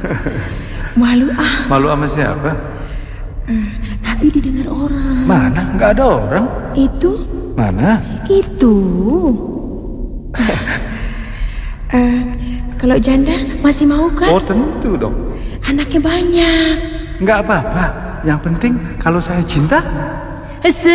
Malu ah. Malu sama siapa? Nanti didengar orang. Mana? Nggak ada orang. Itu? Mana? Itu. Kalau janda masih mau kan? Oh tentu dong. Anaknya banyak. Nggak apa-apa. Yang penting kalau saya cinta.